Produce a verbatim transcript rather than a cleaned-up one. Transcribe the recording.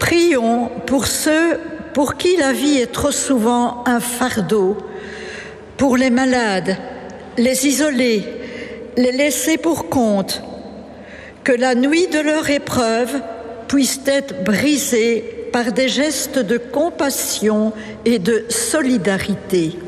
Prions pour ceux pour qui la vie est trop souvent un fardeau, pour les malades, les isolés, les laissés pour compte, que la nuit de leur épreuve puisse être brisée par des gestes de compassion et de solidarité.